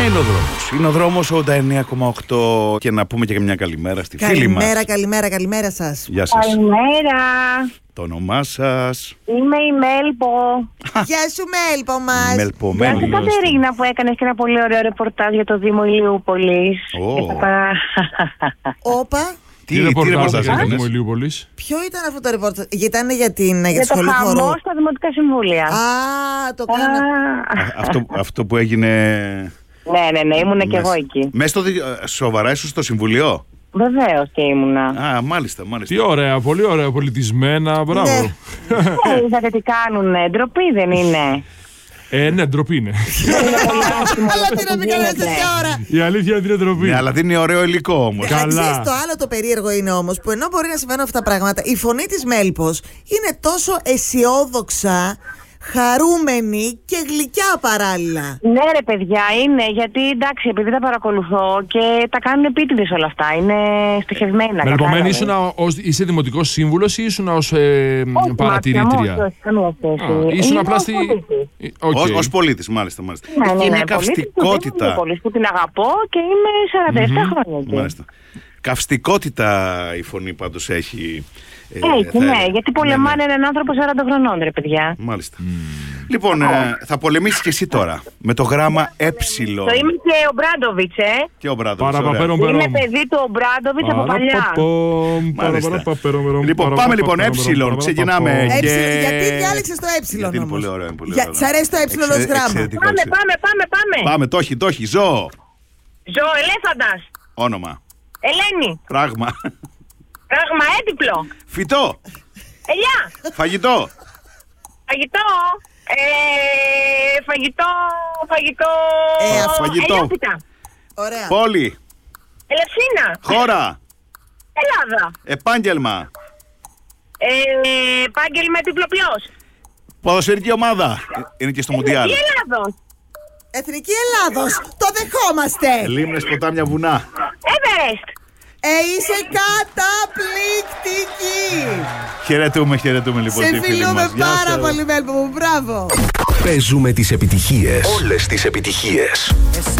είναι ο δρόμος. Είναι ο δρόμος 89,8 και να πούμε και μια καλημέρα στη φίλη μας. Καλημέρα σας. Γεια σας. Καλημέρα. Το όνομά σας? Είμαι η Μέλπο. Γεια σου Μέλπο μας. Μελπομένη. Γεια σου Κατερίνα που έκανες και ένα πολύ ωραίο ρεπορτάζ για το Δήμο Ηλιούπολης. Όπα. Τι ρεπορτάζ Ηλιούπολης? Ποιο ήταν αυτό το ρεπορτάζ? Ήταν για τη σχολή χορού. χορού. Στα δημοτικά συμβούλια. Το κάνω. Αυτό που έγινε. Ναι, ήμουνα και εγώ εκεί. Σοβαρά ήσουν στο συμβουλίο? Βεβαίως και ήμουνα. Μάλιστα. Τι ωραία, πολύ ωραία, πολιτισμένα, μπράβο. Είδατε τι κάνουνε, ντροπή δεν είναι? Ναι, ντροπή είναι. Αλλά τι να μην κάνετε τέτοια ώρα. Η αλήθεια είναι ντροπή. Ναι, αλλά δίνει ωραίο υλικό όμως. Καλά. Το άλλο το περίεργο είναι όμως που ενώ μπορεί να συμβαίνουν αυτά τα πράγματα, η φωνή της Μέλπος είναι τόσο αισιόδοξα, χαρούμενη και γλυκιά παράλληλα. Ναι ρε παιδιά, είναι γιατί εντάξει, επειδή τα παρακολουθώ και τα κάνουν επίτηδες όλα αυτά, είναι στοχευμένα. Μελπομένη, είσαι δημοτικός σύμβουλος ή ήσουν ως παρατηρήτρια? Ήσουν απλά στη... Ως πολίτης, μάλιστα. Είναι καυστικότητα. Που την αγαπώ και είμαι 47 χρόνια εκεί. Μάλιστα. Καυστικότητα η φωνή πάντως έχει. Ναι, γιατί πολεμάνε έναν άνθρωπο 40 χρονών, ρε παιδιά. Μάλιστα. Λοιπόν, θα πολεμήσεις και εσύ τώρα με το γράμμα Ε. Το είμαι και ο Μπράντοβιτς, Και ο Μπράντοβιτς. Είναι παιδί του ο Μπράντοβιτς από παλιά. Λοιπόν, πάμε λοιπόν Ε. Ξεκινάμε. Γιατί διάλεξες το Ε όμως? Είναι πολύ ωραίο. Σ' αρέσει το Ε ως γράμμα? Πάμε. Το έχει. Ζώο. Ελέφαντας. Όνομα. Ελένη. Πράγμα. Πράγμα έντυπλο. Φυτό. Ελιά. Φαγητό. Φαγητό. Ελιόπιτα. Ωραία. Πόλη. Ελευσίνα. Χώρα. Ελλάδα. Επάγγελμα. Επάγγελμα τυπλοποιός. Ποδοσφαιρική ομάδα. Είναι και στο Μουντιάλ. Εθνική Ελλάδος. Το δεχόμαστε. Λίμνες, ποτάμια, βουνά. Everest. Είσαι καταπληκτική. Χαιρετούμε λοιπόν. Σε φιλούμε πάρα πολύ Μέλπο μου. Μπράβο. Παίζουμε τις επιτυχίες. Όλες τις επιτυχίες.